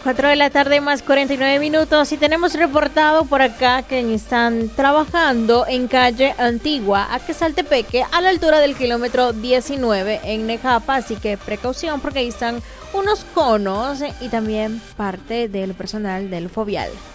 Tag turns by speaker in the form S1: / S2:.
S1: 4 de la tarde más 49 minutos y tenemos reportado por acá que están trabajando en calle Antigua, Aquesaltepeque, a la altura del kilómetro 19 en Necapa, así que precaución porque ahí están unos conos y también parte del personal del Fovial.